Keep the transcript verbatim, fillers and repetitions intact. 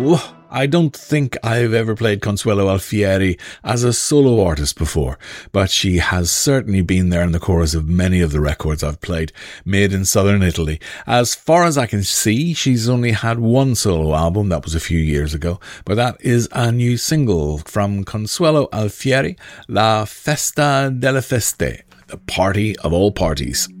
Whoa. I don't think I've ever played Consuelo Alfieri as a solo artist before, but she has certainly been there in the chorus of many of the records I've played, made in southern Italy. As far as I can see, she's only had one solo album, that was a few years ago, but that is a new single from Consuelo Alfieri, La Festa delle Feste, the party of all parties.